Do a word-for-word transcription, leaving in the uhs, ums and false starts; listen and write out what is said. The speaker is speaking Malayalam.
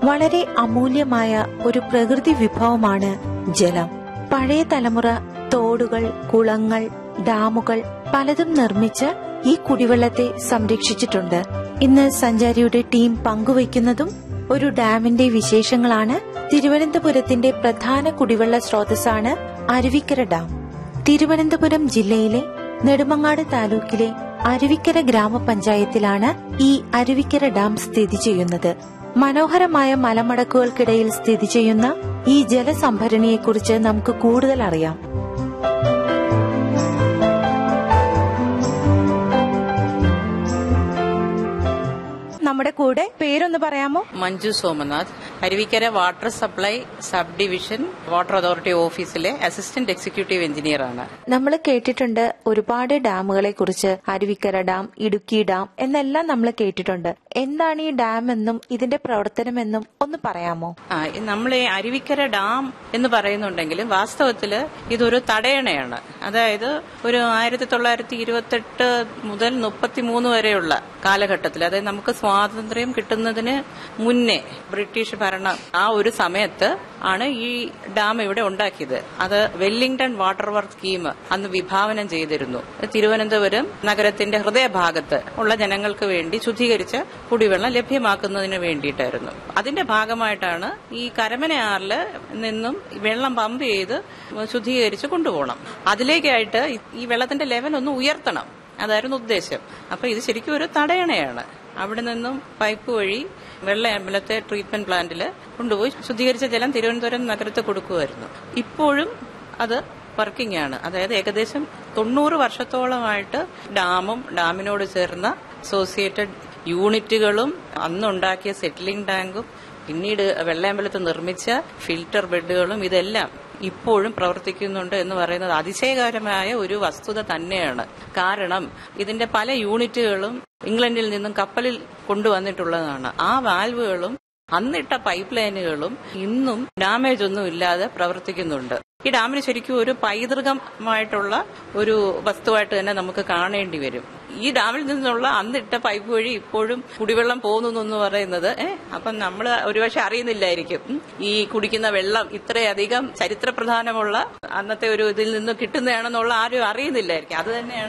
വളരെ അമൂല്യമായ ഒരു പ്രകൃതി വിഭവമാണ് ജലം. പഴയ തലമുറ തോടുകൾ, കുളങ്ങൾ, ഡാമുകൾ പലതും നിർമ്മിച്ച് ഈ കുടിവെള്ളത്തെ സംരക്ഷിച്ചിട്ടുണ്ട്. ഇന്ന് സഞ്ചാരിയുടെ ടീം പങ്കുവയ്ക്കുന്നതും ഒരു ഡാമിന്റെ വിശേഷങ്ങളാണ്. തിരുവനന്തപുരത്തിന്റെ പ്രധാന കുടിവെള്ള സ്രോതസ്സാണ് അരുവിക്കര ഡാം. തിരുവനന്തപുരം ജില്ലയിലെ നെടുമങ്ങാട് താലൂക്കിലെ അരുവിക്കര ഗ്രാമപഞ്ചായത്തിലാണ് ഈ അരുവിക്കര ഡാം സ്ഥിതി ചെയ്യുന്നത്. മനോഹരമായ മലമടക്കുകൾക്കിടയിൽ സ്ഥിതി ചെയ്യുന്ന ഈ ജലസംഭരണിയെക്കുറിച്ച് നമുക്ക് കൂടുതൽ അറിയാം. നമ്മുടെ കൂടെ പേരൊന്ന് പറയാമോ? Manju Somnath, Aruvikkara water supply sub division water authority ഓഫീസിലെ അസിസ്റ്റന്റ് എക്സിക്യൂട്ടീവ് എഞ്ചിനീയർ ആണ്. നമ്മൾ കേട്ടിട്ടുണ്ട് ഒരുപാട് ഡാമുകളെ കുറിച്ച്. അരുവിക്കര ഡാം, ഇടുക്കി ഡാം എന്നെല്ലാം നമ്മൾ കേട്ടിട്ടുണ്ട്. എന്താണ് ഈ ഡാം എന്നും ഇതിന്റെ പ്രവർത്തനമെന്നും ഒന്ന് പറയാമോ? ആ നമ്മൾ ഈ അരുവിക്കര ഡാം എന്ന് പറയുന്നുണ്ടെങ്കിലും വാസ്തവത്തിൽ ഇതൊരു തടയണയാണ്. അതായത് ഒരു ആയിരത്തി തൊള്ളായിരത്തി ഇരുപത്തെട്ട് മുതൽ മുപ്പത്തിമൂന്ന് വരെയുള്ള കാലഘട്ടത്തിൽ, അതായത് നമുക്ക് സ്വാതന്ത്ര്യം കിട്ടുന്നതിന് മുന്നേ ബ്രിട്ടീഷ് ഭരണം ആ ഒരു സമയത്ത് ആണ് ഈ ഡാം ഇവിടെ ഉണ്ടാക്കിയത്. അത് വെല്ലിംഗ്ടൺ വാട്ടർ വർക്ക് സ്കീം അന്ന് വിഭാവനം ചെയ്തിരുന്നു. തിരുവനന്തപുരം നഗരത്തിന്റെ ഹൃദയഭാഗത്ത് ഉള്ള ജനങ്ങൾക്ക് വേണ്ടി ശുദ്ധീകരിച്ച കുടിവെള്ളം ലഭ്യമാക്കുന്നതിന് വേണ്ടിയിട്ടായിരുന്നു. അതിന്റെ ഭാഗമായിട്ടാണ് ഈ കരമനയാറിൽ നിന്നും വെള്ളം പമ്പ് ചെയ്ത് ശുദ്ധീകരിച്ച് കൊണ്ടുപോകണം. അതിലേക്കായിട്ട് ഈ വെള്ളത്തിന്റെ ലെവൽ ഒന്ന് ഉയർത്തണം, അതായിരുന്നു ഉദ്ദേശം. അപ്പൊ ഇത് ശരിക്കും ഒരു തടയണയാണ്. അവിടെ നിന്നും പൈപ്പ് വഴി വെള്ള അമ്പലത്തെ ട്രീറ്റ്മെന്റ് പ്ലാന്റിൽ കൊണ്ടുപോയി ശുദ്ധീകരിച്ച ജലം തിരുവനന്തപുരം നഗരത്തിൽ കൊടുക്കുമായിരുന്നു. ഇപ്പോഴും അത് വർക്കിംഗ് ആണ്. അതായത് ഏകദേശം തൊണ്ണൂറ് വർഷത്തോളമായിട്ട് ഡാമും ഡാമിനോട് ചേർന്ന അസോസിയേറ്റഡ് യൂണിറ്റുകളും അന്നുണ്ടാക്കിയ സെറ്റിലിംഗ് ടാങ്കും പിന്നീട് വെള്ളയമ്പലത്ത് നിർമ്മിച്ച ഫിൽറ്റർ ബെഡുകളും ഇതെല്ലാം ഇപ്പോഴും പ്രവർത്തിക്കുന്നുണ്ട് എന്ന് പറയുന്നത് അതിശയകരമായ ഒരു വസ്തുത തന്നെയാണ്. കാരണം ഇതിന്റെ പല യൂണിറ്റുകളും ഇംഗ്ലണ്ടിൽ നിന്നും കപ്പലിൽ കൊണ്ടുവന്നിട്ടുള്ളതാണ്. ആ വാൽവുകളും അന്നിട്ട പൈപ്പ് ലൈനുകളും ഇന്നും ഡാമേജ് ഒന്നും ഇല്ലാതെ പ്രവർത്തിക്കുന്നുണ്ട്. ഈ ഡാമിന് ശരിക്കും ഒരു പൈതൃകമായിട്ടുള്ള ഒരു വസ്തുവായിട്ട് തന്നെ നമുക്ക് കാണേണ്ടി വരും. ഈ ഡാമിൽ നിന്നുള്ള അന്നിട്ട പൈപ്പ് വഴി ഇപ്പോഴും കുടിവെള്ളം പോകുന്നു എന്ന് പറയുന്നത് ഏഹ് അപ്പം നമ്മൾ ഒരുപക്ഷെ അറിയുന്നില്ലായിരിക്കും. ഈ കുടിക്കുന്ന വെള്ളം ഇത്രയധികം ചരിത്ര പ്രധാനമുള്ള അന്നത്തെ ഒരു ഇതിൽ നിന്ന് കിട്ടുന്നതാണെന്നുള്ള ആരും അറിയുന്നില്ലായിരിക്കും. അത് തന്നെയാണ്